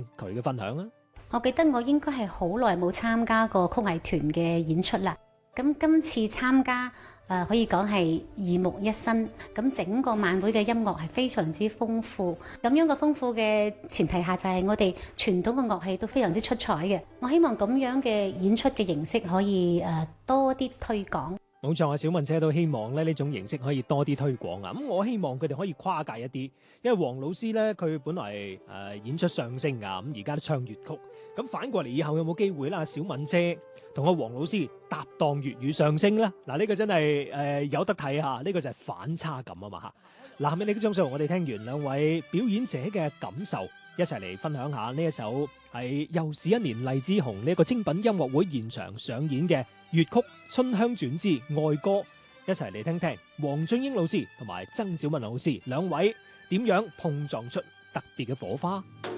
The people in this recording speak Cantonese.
佢嘅分享啊。 我記得我應該係好耐冇參加過曲藝團嘅演出啦。咁今次參加可以講係耳目一新。咁整個晚會嘅音樂係非常之豐富。咁樣個豐富嘅前提下，就係我哋傳統嘅樂器都非常之出彩嘅。我希望咁樣嘅演出嘅形式可以多啲推廣。 冇錯啊，小文姐都希望咧呢種形式可以多啲推廣啊。咁我希望佢哋可以跨界一啲，因為黃老師咧佢本來演出相聲噶，咁而家都唱粵曲。咁反過嚟以後有冇機會啦？小敏姐同阿黃老師搭檔粵語相聲啦。嗱，呢個真係有得睇下，呢個就係反差感啊嘛嚇。嗱，係咪你嘅張數？我哋聽完兩位表演者嘅感受，一齊嚟分享下呢一首係又是一年荔枝紅呢個精品音樂會現場上演嘅粵曲《春香轉之愛歌》，一齊嚟聽聽黃俊英老師同埋曾小敏老師兩位點樣碰撞出特別嘅火花。